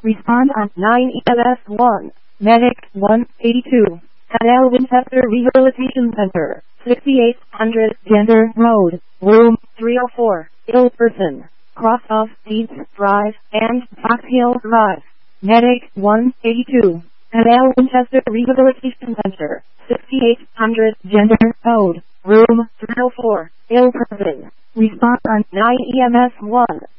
Respond on 9 EMS 1. Medic 182. At L. Winchester Rehabilitation Center, 6800 Gender Road, Room 304. Ill person. Cross off Deeds Drive and Fox Hill Drive. Medic 182. At L. Winchester Rehabilitation Center, 6800 Gender Road, Room 304. Ill person. Respond on 9 EMS 1.